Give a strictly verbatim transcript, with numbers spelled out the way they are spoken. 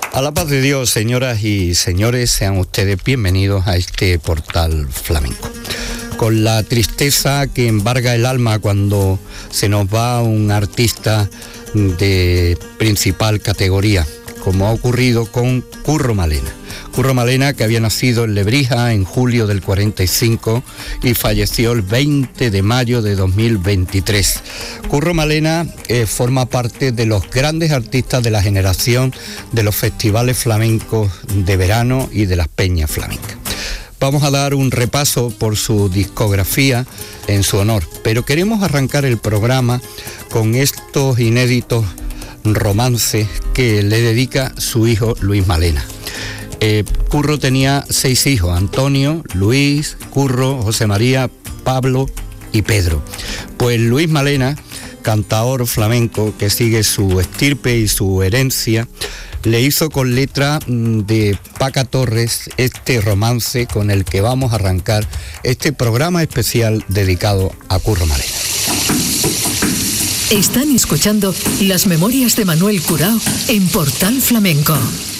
A la paz de Dios, señoras y señores, sean ustedes bienvenidos a este portal flamenco. Con la tristeza que embarga el alma cuando se nos va un artista de principal categoría, como ha ocurrido con Curro Malena. Curro Malena, que había nacido en Lebrija en julio del cuarenta y cinco y falleció el veinte de mayo de dos mil veintitrés. Curro Malena eh, forma parte de los grandes artistas de la generación de los festivales flamencos de verano y de las peñas flamencas. Vamos a dar un repaso por su discografía en su honor, pero queremos arrancar el programa con estos inéditos romances que le dedica su hijo Luis Malena. Eh, Curro tenía seis hijos: Antonio, Luis, Curro, José María, Pablo y Pedro. Pues Luis Malena, cantaor flamenco que sigue su estirpe y su herencia, le hizo con letra de Paca Torres este romance con el que vamos a arrancar este programa especial dedicado a Curro Malena. Están escuchando las memorias de Manuel Curao en Portal Flamenco.